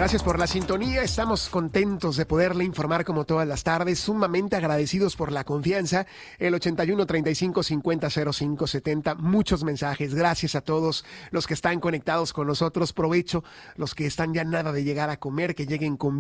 Gracias por la sintonía. Estamos contentos de poderle informar como todas las tardes, sumamente agradecidos por la confianza. El 81 35 50 05 70. Muchos mensajes. Gracias a todos los que están conectados con nosotros. Provecho los que están ya nada de llegar a comer, que lleguen con